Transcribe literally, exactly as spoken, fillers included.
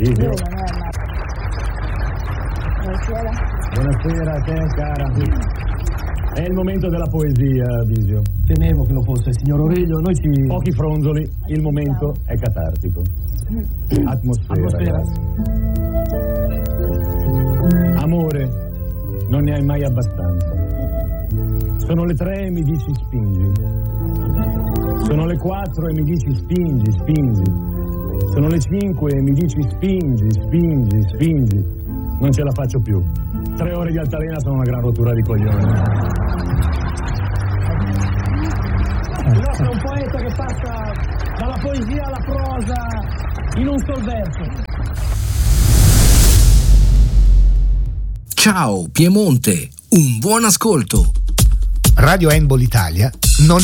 Visio. Buonasera. Buonasera a te, cara. È il momento della poesia, Visio. Temevo che lo fosse, signor Aurelio. Noi ci... Pochi fronzoli, il momento è catartico. Atmosfera, Atmosfera. grazie. Amore, non ne hai mai abbastanza. Sono le tre e mi dici spingi. Sono le quattro e mi dici spingi, spingi. Sono le cinque e mi dici spingi, spingi, spingi. Non ce la faccio più. Tre ore di altalena sono una gran rottura di coglioni. Il nostro è un poeta che passa dalla poesia alla prosa in un sol verso. Ciao Piemonte, un buon ascolto. Radio Handball Italia non